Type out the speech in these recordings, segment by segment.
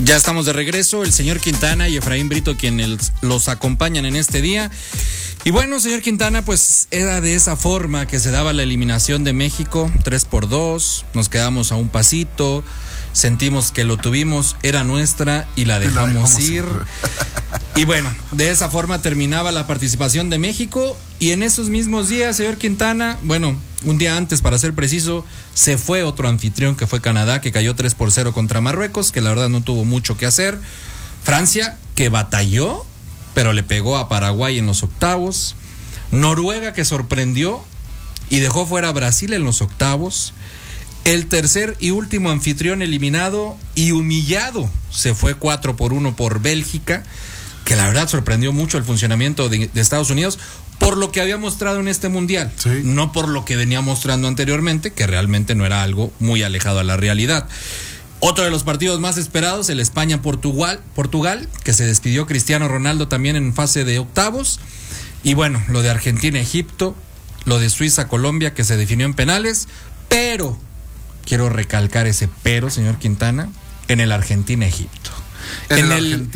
Ya estamos de regreso, el señor Quintana y Efraín Brito quienes los acompañan en este día. Y bueno, señor Quintana, pues era de esa forma que se daba la eliminación de México, 3-2, nos quedamos a un pasito, sentimos que lo tuvimos, era nuestra y la dejamos ir. Y bueno, de esa forma terminaba la participación de México y en esos mismos días, señor Quintana, bueno, un día antes para ser preciso, se fue otro anfitrión que fue Canadá, que cayó 3-0 contra Marruecos, que la verdad no tuvo mucho que hacer. Francia, que batalló, pero le pegó a Paraguay en los octavos. Noruega, que sorprendió y dejó fuera a Brasil en los octavos. El tercer y último anfitrión eliminado y humillado se fue 4-1 por Bélgica, que la verdad sorprendió mucho el funcionamiento de Estados Unidos por lo que había mostrado en este mundial, sí, no por lo que venía mostrando anteriormente, que realmente no era algo muy alejado a la realidad. Otro de los partidos más esperados, el España-Portugal, que se despidió Cristiano Ronaldo también en fase de octavos. Y bueno, lo de Argentina-Egipto, lo de Suiza-Colombia, que se definió en penales, pero, quiero recalcar ese pero, señor Quintana, en el Argentina-Egipto. En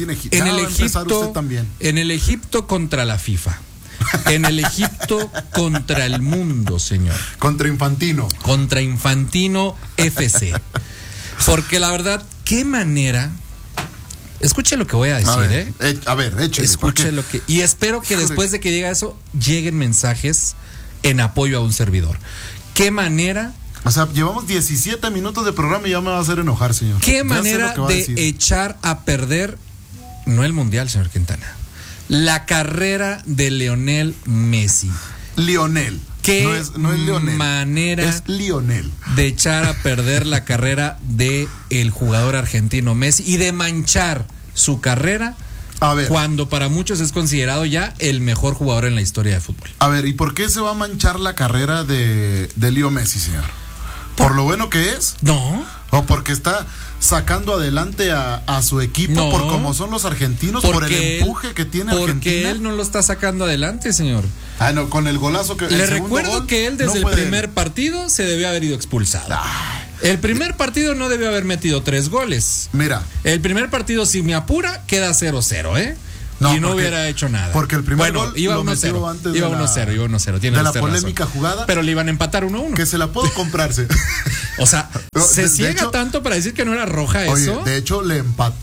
el Egipto contra la FIFA. En el Egipto contra el mundo, señor. Contra Infantino. Contra Infantino FC. Porque la verdad, qué manera. Escuche lo que voy a decir, échale. Escuche lo que. Y espero que después de que diga eso, lleguen mensajes en apoyo a un servidor. Qué manera. O sea, llevamos 17 minutos de programa y ya me va a hacer enojar, señor. Qué manera de echar a perder, no el mundial, señor Quintana, la carrera de Lionel Messi. Lionel. Qué no es Lionel, manera es Lionel de echar a perder la carrera de el jugador argentino Messi y de manchar su carrera cuando para muchos es considerado ya el mejor jugador en la historia de fútbol. A ver, ¿y por qué se va a manchar la carrera de Leo Messi, señor? ¿Por lo bueno que es? No. ¿O porque está sacando adelante a su equipo? No, por cómo son los argentinos, por el empuje que tiene Argentina. Porque él no lo está sacando adelante, señor. Ah, no, con el golazo que... Le recuerdo que él desde el primer partido se debió haber ido expulsado. El primer partido no debió haber metido 3 goles. Mira. El primer partido, si me apura, queda 0-0, ¿eh? No, y no hubiera hecho nada. Porque el primer gol iba 1-0 antes iba 1-0. De la polémica razón. Jugada. Pero le iban a empatar 1-1. Que se la pudo comprarse. O sea, se ciega tanto para decir que no era roja eso. De hecho, le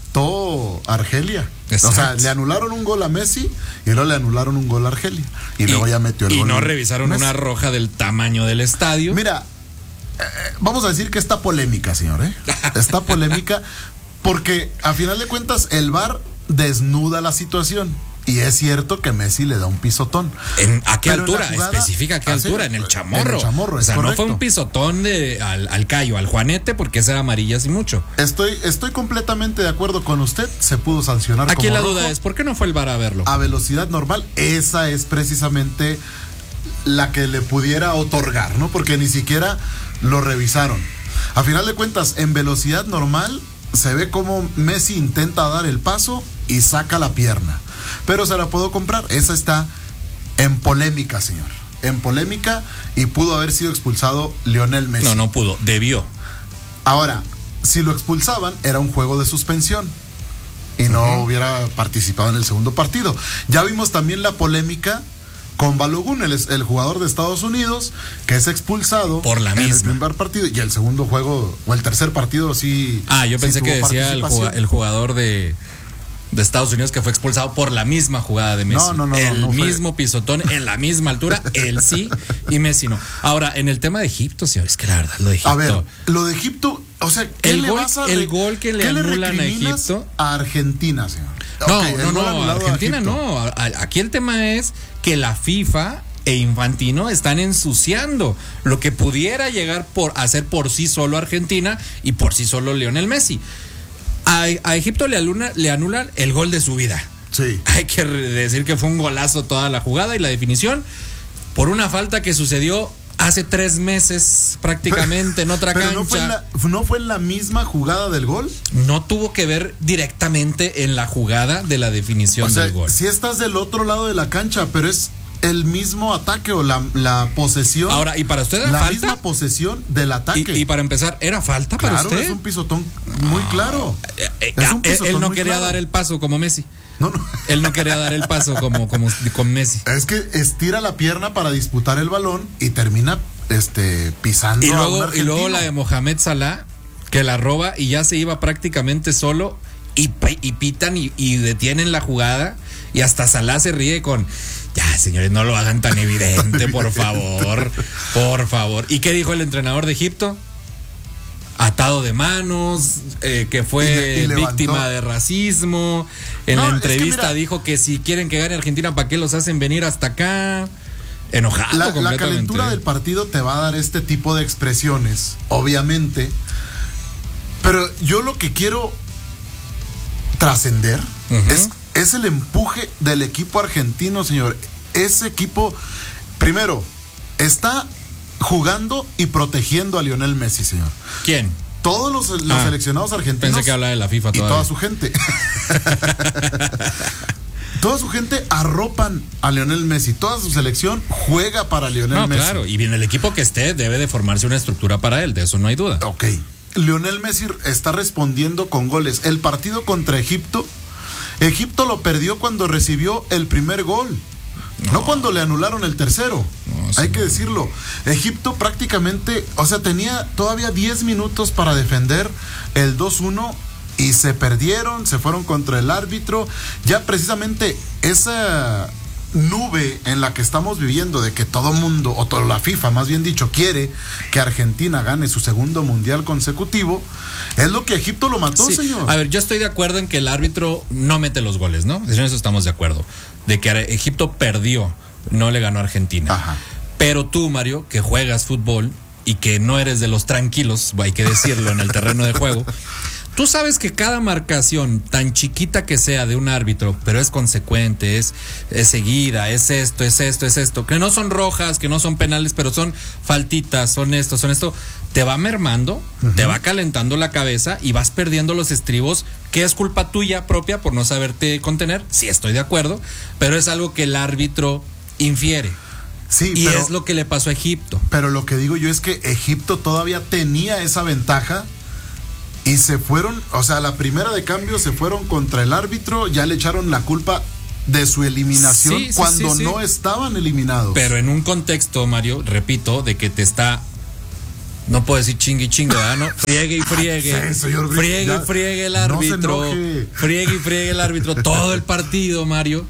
empató Argelia. Exacto. O sea, le anularon un gol a Messi y luego le anularon un gol a Argelia. Y luego ya metió el gol. Y no revisaron Messi. Una roja del tamaño del estadio. Mira, vamos a decir que está polémica, señor. Está polémica porque a final de cuentas el VAR desnuda la situación. Y es cierto que Messi le da un pisotón. ¿A qué altura? Especifica a qué altura, en el chamorro. En el chamorro, o sea, correcto. No fue un pisotón al callo, al juanete, porque esa era amarilla sin mucho. Estoy completamente de acuerdo con usted. Se pudo sancionar. Aquí como la rojo. duda es, ¿por qué no fue el VAR a verlo? A velocidad normal, esa es precisamente la que le pudiera otorgar, ¿no? Porque ni siquiera lo revisaron. A final de cuentas, en velocidad normal se ve como Messi intenta dar el paso y saca la pierna, pero se la puedo comprar. Esa está en polémica, señor, en polémica, y pudo haber sido expulsado Lionel Messi. No pudo, debió. Ahora, si lo expulsaban, era un juego de suspensión y no hubiera participado en el segundo partido. Ya vimos también la polémica con Balogun, el jugador de Estados Unidos, que es expulsado por la misma. En el primer partido, y el segundo juego o el tercer partido sí. Yo pensé que decía el jugador de Estados Unidos que fue expulsado por la misma jugada de Messi. El mismo pisotón en la misma altura, él sí y Messi no. Ahora, en el tema de Egipto, señores, que la verdad, lo de Egipto. A ver, lo de Egipto, o sea, el gol que le anulan a Egipto. A Argentina, señor. No, Argentina no. Aquí el tema es que la FIFA e Infantino están ensuciando lo que pudiera llegar a ser por sí solo Argentina y por sí solo Lionel Messi. A Egipto le anulan el gol de su vida. Sí. Hay que decir que fue un golazo toda la jugada y la definición por una falta que sucedió hace 3 meses prácticamente en otra cancha. ¿No fue en la misma jugada del gol? No tuvo que ver directamente en la jugada de la definición del gol. Sí estás del otro lado de la cancha, pero es el mismo ataque o la posesión. Ahora, ¿y para usted era la falta? misma posesión del ataque. Y para empezar, ¿era falta para claro, usted? es un pisotón muy claro. Él no quería dar el paso como Messi. No. Él no quería dar el paso como con Messi. Es que estira la pierna para disputar el balón y termina pisando a un argentino. Y luego la de Mohamed Salah, que la roba y ya se iba prácticamente solo y pitan y detienen la jugada y hasta Salah se ríe con... Ya, señores, no lo hagan tan evidente, por favor. Por favor. ¿Y qué dijo el entrenador de Egipto? Atado de manos, que fue víctima de racismo. En la entrevista dijo que si quieren que gane Argentina, ¿para qué los hacen venir hasta acá? Enojado completamente. La calentura del partido te va a dar este tipo de expresiones, obviamente. Pero yo lo que quiero trascender es el empuje del equipo argentino, señor. Ese equipo, primero, está jugando y protegiendo a Lionel Messi, señor. ¿Quién? Todos los seleccionados argentinos. Pensé que hablaba de la FIFA todavía. Y toda su gente. Toda su gente arropan a Lionel Messi. Toda su selección juega para Lionel Messi. Claro, y bien el equipo que esté debe de formarse una estructura para él, de eso no hay duda. Ok. Lionel Messi está respondiendo con goles. El partido contra Egipto lo perdió cuando recibió el primer gol. No cuando le anularon el tercero. Hay que decirlo. Egipto prácticamente, tenía todavía 10 minutos para defender el 2-1 y se perdieron, se fueron contra el árbitro. Ya precisamente esa nube en la que estamos viviendo de que todo mundo, o toda la FIFA más bien dicho, quiere que Argentina gane su segundo mundial consecutivo, es lo que Egipto lo mató, sí, señor. A ver, yo estoy de acuerdo en que el árbitro no mete los goles, ¿no? En eso estamos de acuerdo. De que Egipto perdió, no le ganó a Argentina. Ajá. Pero tú, Mario, que juegas fútbol y que no eres de los tranquilos, hay que decirlo, en el terreno de juego, tú sabes que cada marcación, tan chiquita que sea de un árbitro, pero es consecuente, es seguida, es esto, que no son rojas, que no son penales, pero son faltitas, son esto, te va mermando, te va calentando la cabeza y vas perdiendo los estribos, que es culpa tuya propia por no saberte contener. Sí, estoy de acuerdo, pero es algo que el árbitro infiere. Sí, y es lo que le pasó a Egipto. Pero lo que digo yo es que Egipto todavía tenía esa ventaja y se fueron, la primera de cambio se fueron contra el árbitro, ya le echaron la culpa de su eliminación cuando no estaban eliminados. Pero en un contexto, Mario, repito, de que te está... No puedo decir chingue, ¿verdad? ¿No? Friegue y friegue. Sí, señor, friegue y friegue el árbitro. No friegue y friegue el árbitro todo el partido, Mario.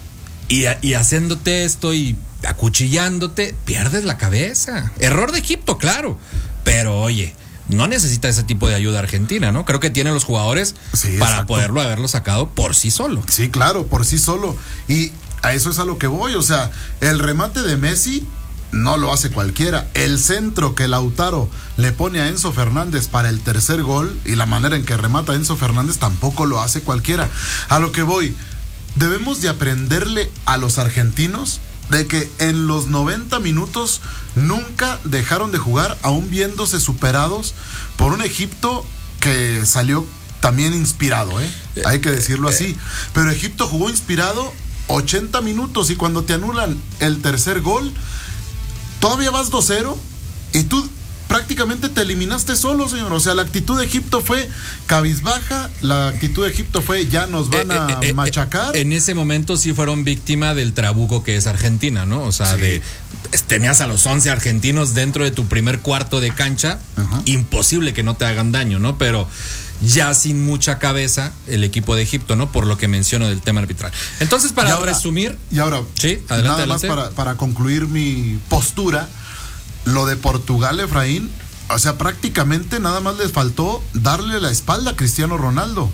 Y haciéndote esto y acuchillándote, pierdes la cabeza. Error de Egipto, claro. Pero oye, no necesita ese tipo de ayuda Argentina, ¿no? Creo que tiene los jugadores para poderlo haberlo sacado por sí solo. Sí, claro, por sí solo. Y a eso es a lo que voy. El remate de Messi no lo hace cualquiera. El centro que Lautaro le pone a Enzo Fernández para el tercer gol y la manera en que remata Enzo Fernández tampoco lo hace cualquiera. A lo que voy, debemos de aprenderle a los argentinos de que en los 90 minutos nunca dejaron de jugar, aún viéndose superados por un Egipto que salió también inspirado, hay que decirlo así. Pero Egipto jugó inspirado 80 minutos y cuando te anulan el tercer gol, todavía vas 2-0 y tú prácticamente te eliminaste solo, señor. La actitud de Egipto fue cabizbaja, la actitud de Egipto fue ya nos van a machacar. En ese momento sí fueron víctima del trabuco que es Argentina, ¿no? Tenías a los 11 argentinos dentro de tu primer cuarto de cancha, imposible que no te hagan daño, ¿no? Pero ya sin mucha cabeza el equipo de Egipto, ¿no? Por lo que menciono del tema arbitral. Entonces, para resumir... Y ahora, sí, adelante, nada más para concluir mi postura, lo de Portugal, Efraín, prácticamente nada más les faltó darle la espalda a Cristiano Ronaldo.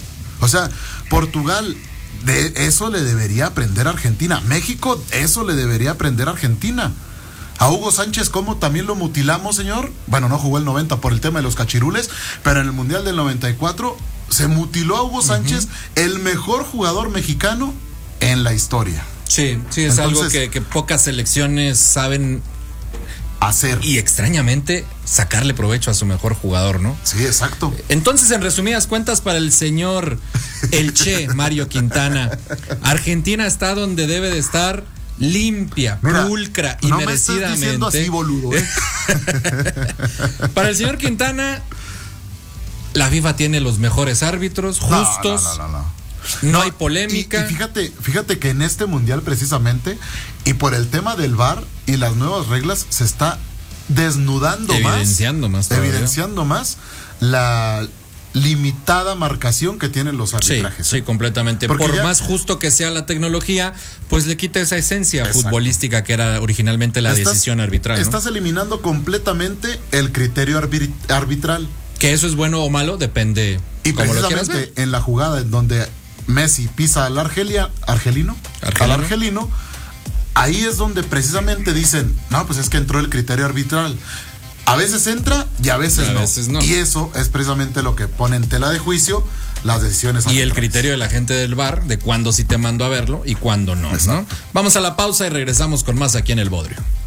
Portugal, de eso le debería aprender a Argentina. México, eso le debería aprender a Argentina. A Hugo Sánchez, ¿cómo también lo mutilamos, señor? Bueno, no jugó el 90 por el tema de los cachirules, pero en el Mundial del 94 se mutiló a Hugo Sánchez, el mejor jugador mexicano en la historia. Sí, es algo que pocas selecciones saben hacer. Y extrañamente sacarle provecho a su mejor jugador, ¿no? Sí, exacto. Entonces, en resumidas cuentas, para el señor El Che Mario Quintana, Argentina está donde debe de estar limpia, Mira, pulcra y no me estés merecidamente. diciendo así, boludo, ¿eh? Para el señor Quintana, la FIFA tiene los mejores árbitros, justos. No hay polémica. Y fíjate que en este mundial precisamente, y por el tema del VAR y las nuevas reglas, se está desnudando evidenciando más la limitada marcación que tienen los arbitrajes. Sí, completamente. Porque por más justo que sea la tecnología, pues le quita esa esencia futbolística que era originalmente la decisión arbitral. Estás eliminando completamente el criterio arbitral. Que eso es bueno o malo, depende. Y precisamente en la jugada en donde Messi pisa al argelino, ahí es donde precisamente dicen, no, pues es que entró el criterio arbitral. A veces entra y a veces no. Y eso es precisamente lo que pone en tela de juicio las decisiones arbitrales. Y el criterio de la gente del VAR de cuándo sí te mando a verlo y cuándo no, ¿no? Vamos a la pausa y regresamos con más aquí en El Bodrio.